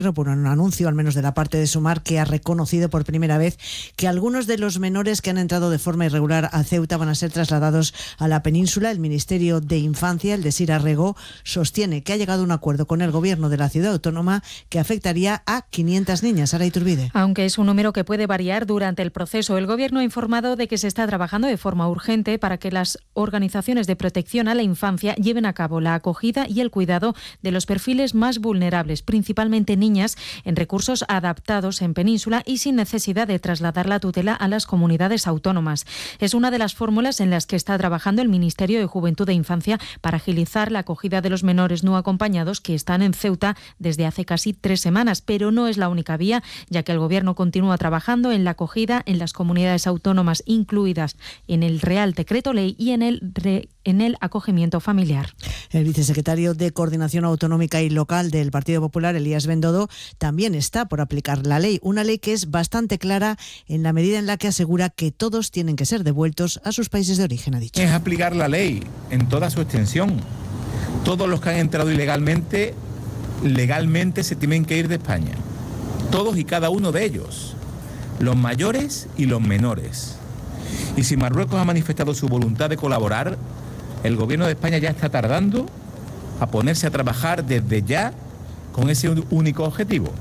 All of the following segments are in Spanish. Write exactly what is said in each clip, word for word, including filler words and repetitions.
por un anuncio, al menos de la parte de Sumar, que ha reconocido por primera vez que algunos de los menores que han entrado de forma irregular a Ceuta van a ser trasladados a la península. El Ministerio de Infancia, el de Sira Rego, sostiene que ha llegado a un acuerdo con el gobierno de la ciudad autónoma que afectaría a quinientas niñas. Sara Iturbide. Aunque es un número que puede variar durante el proceso, el gobierno ha informado de que se está trabajando de forma urgente para que las organizaciones de protección a la infancia lleven a cabo la acogida y el cuidado de los perfiles más vulnerables, principalmente niñas, en recursos adaptados en península y sin necesidad de trasladar la tutela a las comunidades autónomas. Es una de las fórmulas en las que está trabajando el Ministerio de Juventud e Infancia para agilizar la acogida de los menores no acompañados que están en Ceuta desde hace casi tres semanas, pero no es la única vía, ya que el Gobierno continúa trabajando en la acogida en las comunidades autónomas incluidas en el Real Decreto Ley y en el re en el acogimiento familiar. El vicesecretario de Coordinación Autonómica y Local del Partido Popular, Elías Bendodo, también está por aplicar la ley, una ley que es bastante clara en la medida en la que asegura que todos tienen que ser devueltos a sus países de origen, ha dicho. Es aplicar la ley en toda su extensión. Todos los que han entrado ilegalmente, legalmente se tienen que ir de España. Todos y cada uno de ellos, los mayores y los menores. Y si Marruecos ha manifestado su voluntad de colaborar, el Gobierno de España ya está tardando a ponerse a trabajar desde ya con ese único objetivo.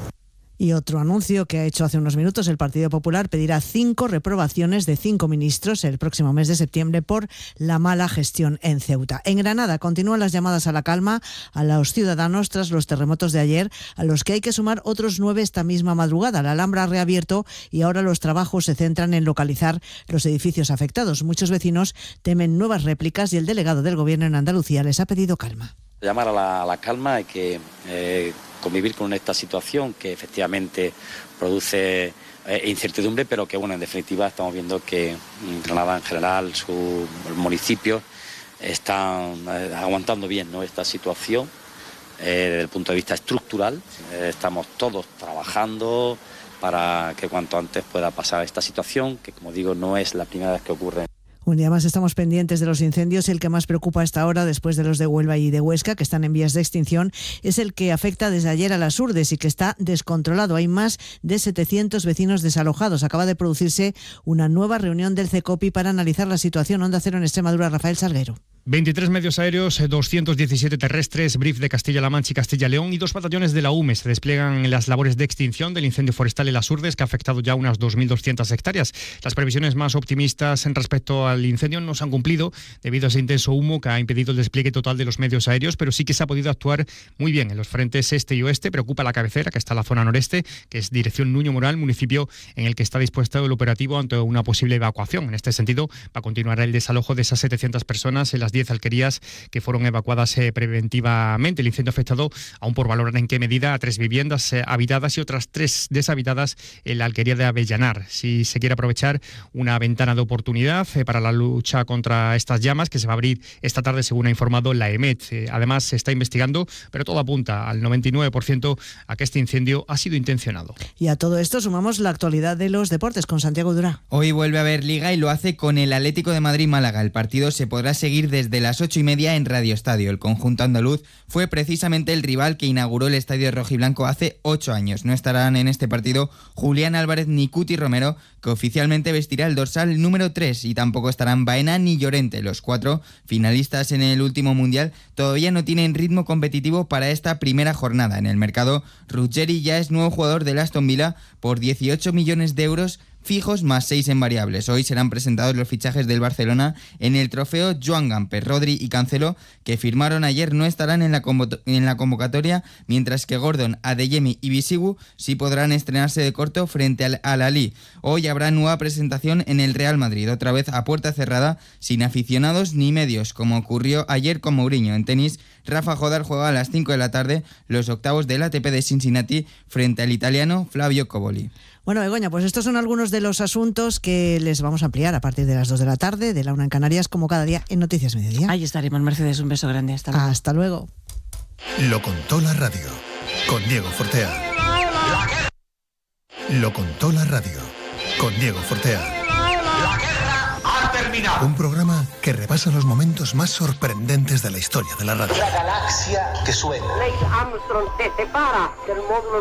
Y otro anuncio que ha hecho hace unos minutos el Partido Popular: pedirá cinco reprobaciones de cinco ministros el próximo mes de septiembre por la mala gestión en Ceuta. En Granada continúan las llamadas a la calma a los ciudadanos tras los terremotos de ayer, a los que hay que sumar otros nueve esta misma madrugada. La Alhambra ha reabierto y ahora los trabajos se centran en localizar los edificios afectados. Muchos vecinos temen nuevas réplicas y el delegado del Gobierno en Andalucía les ha pedido calma. Llamar a la, a la calma, hay que eh, convivir con esta situación que efectivamente produce eh, incertidumbre, pero que, bueno, en definitiva estamos viendo que Granada en general, su municipio, están eh, aguantando bien, ¿no?, esta situación eh, desde el punto de vista estructural. Eh, estamos todos trabajando para que cuanto antes pueda pasar esta situación, que, como digo, no es la primera vez que ocurre. Un día más estamos pendientes de los incendios. El que más preocupa a esta hora, después de los de Huelva y de Huesca, que están en vías de extinción, es el que afecta desde ayer a las Urdes y que está descontrolado. Hay más de setecientos vecinos desalojados. Acaba de producirse una nueva reunión del CECOPI para analizar la situación. Onda Cero en Extremadura, Rafael Salguero. veintitrés medios aéreos, doscientos diecisiete terrestres, B R I F de Castilla-La Mancha y Castilla-León y dos batallones de la U M E se despliegan en las labores de extinción del incendio forestal en las Urdes, que ha afectado ya unas dos mil doscientas hectáreas. Las previsiones más optimistas en respecto al incendio no se han cumplido debido a ese intenso humo que ha impedido el despliegue total de los medios aéreos, pero sí que se ha podido actuar muy bien en los frentes este y oeste. Preocupa la cabecera, que está en la zona noreste, que es dirección Nuño Moral, municipio en el que está dispuesto el operativo ante una posible evacuación. En este sentido, va a continuar el desalojo de esas setecientas personas en las diez alquerías que fueron evacuadas eh, preventivamente. El incendio ha afectado, aún por valorar en qué medida, a tres viviendas eh, habitadas y otras tres deshabitadas en la alquería de Avellanar. Si se quiere aprovechar una ventana de oportunidad eh, para la lucha contra estas llamas, que se va a abrir esta tarde, según ha informado la EMET. Eh, además, se está investigando, pero todo apunta al noventa y nueve por ciento a que este incendio ha sido intencionado. Y a todo esto sumamos la actualidad de los deportes con Santiago Durá. Hoy vuelve a haber Liga y lo hace con el Atlético de Madrid-Málaga. El partido se podrá seguir desde las ocho y media en Radio Estadio. El conjunto andaluz fue precisamente el rival que inauguró el estadio rojiblanco hace ocho años. No estarán en este partido Julián Álvarez ni Cuti Romero, que oficialmente vestirá el dorsal número tres, y tampoco estarán Baena ni Llorente. Los cuatro finalistas en el último mundial todavía no tienen ritmo competitivo para esta primera jornada. En el mercado, Ruggeri ya es nuevo jugador del Aston Villa por dieciocho millones de euros fijos más seis en variables. Hoy serán presentados los fichajes del Barcelona en el trofeo Joan Gamper. Rodri y Cancelo, que firmaron ayer, no estarán en la, convo- en la convocatoria, mientras que Gordon, Adeyemi y Bisigu sí podrán estrenarse de corto frente al Al-Ahly. Hoy habrá nueva presentación en el Real Madrid, otra vez a puerta cerrada, sin aficionados ni medios, como ocurrió ayer con Mourinho. En tenis, Rafa Jodar juega a las cinco de la tarde los octavos del A T P de Cincinnati frente al italiano Flavio Coboli. Bueno, Begoña, pues estos son algunos de los asuntos que les vamos a ampliar a partir de las dos de la tarde, de la una en Canarias, como cada día en Noticias Mediodía. Ahí estaremos, Mercedes, un beso grande. Hasta luego. Hasta luego. Lo contó la radio, con Diego Fortea. Lo contó la radio, con Diego Fortea. La guerra ha terminado. terminado. Un programa que repasa los momentos más sorprendentes de la historia de la radio. La galaxia que suena. Neil Armstrong se separa del módulo